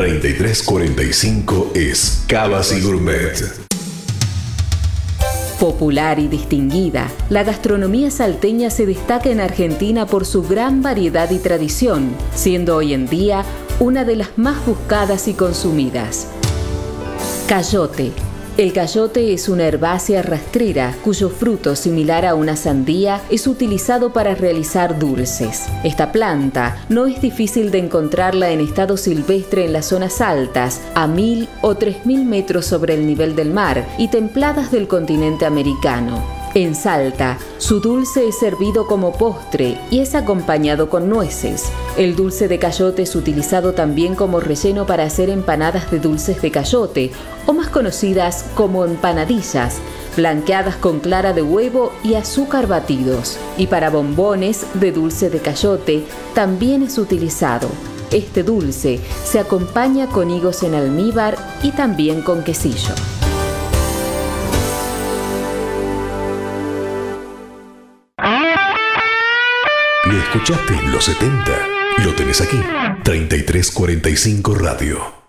3345 es Cavas y Gourmet. Popular y distinguida, la gastronomía salteña se destaca en Argentina por su gran variedad y tradición, siendo hoy en día una de las más buscadas y consumidas. Cayote. El cayote es una herbácea rastrera cuyo fruto, similar a una sandía, es utilizado para realizar dulces. Esta planta no es difícil de encontrarla en estado silvestre en las zonas altas, a 1000 o 3000 metros sobre el nivel del mar y templadas del continente americano. En Salta, su dulce es servido como postre y es acompañado con nueces. El dulce de cayote es utilizado también como relleno para hacer empanadas de dulces de cayote, o más conocidas como empanadillas, blanqueadas con clara de huevo y azúcar batidos. Y para bombones de dulce de cayote también es utilizado. Este dulce se acompaña con higos en almíbar y también con quesillo. ¿Lo escuchaste en los 70? Lo tenés aquí. 3345 Radio.